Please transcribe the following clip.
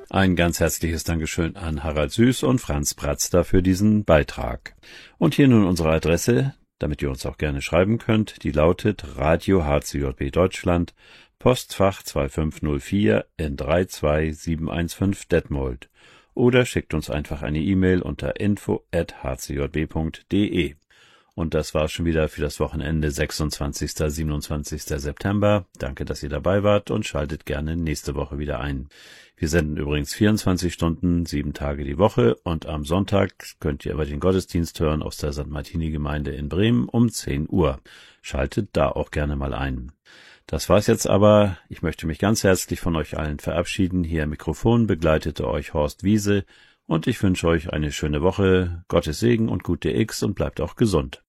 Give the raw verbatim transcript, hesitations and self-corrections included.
Ein ganz herzliches Dankeschön an Harald Süß und Franz Bratzter für diesen Beitrag. Und hier nun unsere Adresse, damit ihr uns auch gerne schreiben könnt, die lautet Radio H C J B Deutschland, Postfach zwei fünf null vier N drei zwei sieben eins fünf Detmold. Oder schickt uns einfach eine E-Mail unter info at h c j b punkt d e. Und das war's schon wieder für das Wochenende sechsundzwanzigsten siebenundzwanzigsten September. Danke, dass ihr dabei wart und schaltet gerne nächste Woche wieder ein. Wir senden übrigens vierundzwanzig Stunden, sieben Tage die Woche und am Sonntag könnt ihr aber den Gottesdienst hören aus der Sankt Martini-Gemeinde in Bremen um zehn Uhr. Schaltet da auch gerne mal ein. Das war's jetzt aber. Ich möchte mich ganz herzlich von euch allen verabschieden. Hier am Mikrofon begleitete euch Horst Wiese und ich wünsche euch eine schöne Woche, Gottes Segen und gute X und bleibt auch gesund.